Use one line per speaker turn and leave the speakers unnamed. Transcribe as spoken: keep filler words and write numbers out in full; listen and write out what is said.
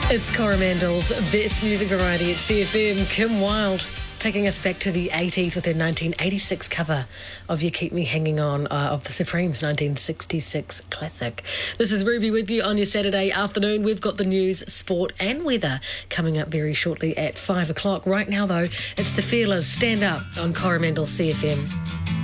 It's Coromandel's Best Music Variety at C F M. Kim Wilde taking us back to the eighties with her nineteen eighty-six cover of You Keep Me Hanging On uh, of the Supremes' nineteen sixty-six classic. This is Ruby with you on your Saturday afternoon. We've got the news, sport and weather coming up very shortly at five o'clock. Right now, though, it's the Feelers. Stand Up on Coromandel C F M.